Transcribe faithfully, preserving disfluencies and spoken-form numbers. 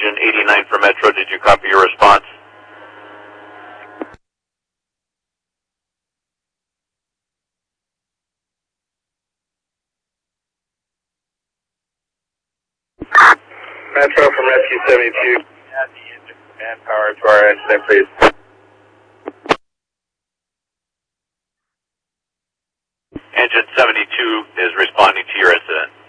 Engine eighty-nine for Metro, did you copy your response? Metro from Rescue seventy-two. Add the engine manpower to our incident, please. Engine seventy-two is responding to your incident.